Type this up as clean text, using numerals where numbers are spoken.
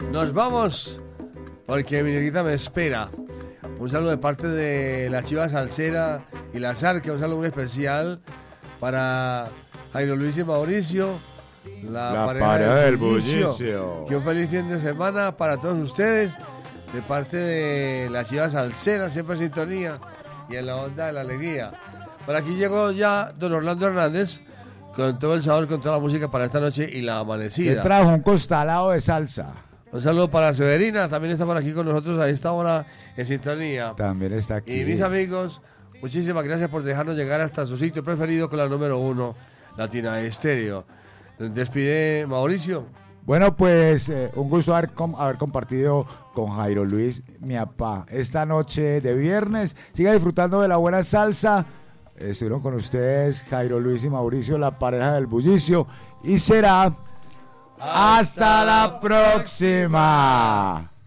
Nos vamos porque mi negrita me espera. Un saludo de parte de la Chiva Salsera y la Zarca, un saludo muy especial para Jairo Luis y Mauricio, la pareja del bullicio. Que un feliz fin de semana para todos ustedes, de parte de la Chiva Salsera, siempre en sintonía y en la onda de la alegría. Por aquí llegó ya don Orlando Hernández, con todo el sabor, con toda la música para esta noche y la amanecida. Que trajo un costalado de salsa. Un saludo para Severina, también está por aquí con nosotros a esta hora en sintonía. También está aquí. Y mis amigos, muchísimas gracias por dejarnos llegar hasta su sitio preferido con la número 1, Latina Estéreo. Despide Mauricio. Bueno, pues un gusto haber compartido con Jairo Luis, mi papá, esta noche de viernes. Siga disfrutando de la buena salsa. Estuvieron con ustedes Jairo Luis y Mauricio, la pareja del bullicio. Y será hasta la próxima.